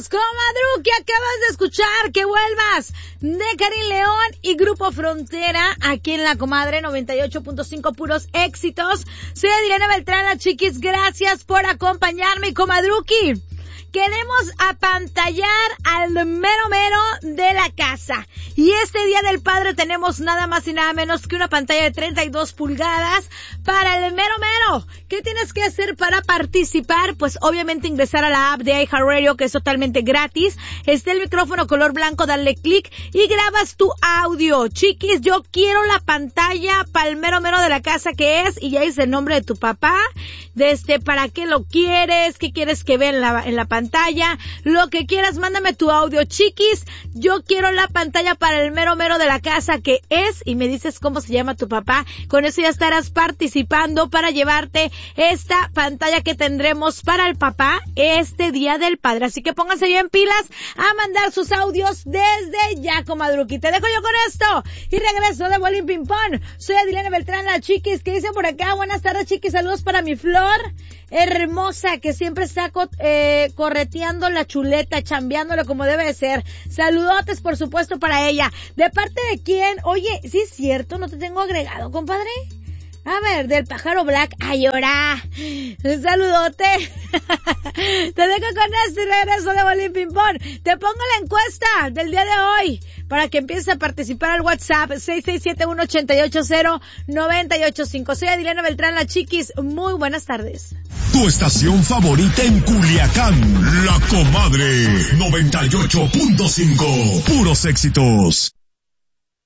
Gracias, comadruki. Acabas de escuchar Que Vuelvas de Karin León y Grupo Frontera aquí en La Comadre 98.5 puros éxitos. Soy Adriana Beltrán, la chiquis. Gracias por acompañarme, comadruki. Queremos apantallar al mero mero de la casa. Y este Día del Padre tenemos nada más y nada menos que una pantalla de 32 pulgadas para el mero mero. ¿Qué tienes que hacer para participar? Pues obviamente ingresar a la app de iHeartRadio, que es totalmente gratis. Está el micrófono color blanco, dale clic y grabas tu audio. Chiquis, yo quiero la pantalla para el mero mero de la casa que es, y ya dice el nombre de tu papá, para qué lo quieres, qué quieres que vea en la pantalla, lo que quieras, mándame tu audio, chiquis. Yo quiero la pantalla para el mero mero de la casa que es, y me dices cómo se llama tu papá. Con eso ya estarás participando para llevarte esta pantalla que tendremos para el papá este Día del Padre. Así que pónganse bien pilas a mandar sus audios desde ya, comadruqui. Te dejo yo con esto y regreso de Bolín Ping Pong. Soy Adriana Beltrán, la chiquis, que dice por acá: buenas tardes, chiquis, saludos para mi Flor hermosa, que siempre está correteando la chuleta, chambeándolo como debe de ser. Saludotes, por supuesto, para ella. ¿De parte de quién? Oye, sí es cierto, no te tengo agregado, compadre. A ver, del pájaro black. ¡Ay, ahora! Un saludote. Te dejo con este regreso de Bolín Ping Pong. Te pongo la encuesta del día de hoy para que empieces a participar al WhatsApp 6671-880-985. Soy Adriana Beltrán, la chiquis. Muy buenas tardes. Tu estación favorita en Culiacán, La Comadre 98.5. Puros éxitos.